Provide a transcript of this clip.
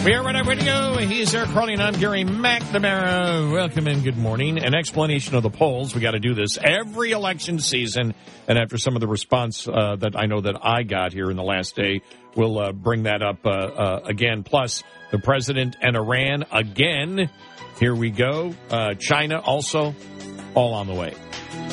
Beer Right Up Radio. He's Eric Crowley, and I'm Gary McNamara. Welcome and good morning. An explanation of the polls. We got to do this every election season. And after some of the response that I know that I got here in the last day, we'll bring that up again. Plus, the president and Iran again. Here we go. China also, all on the way.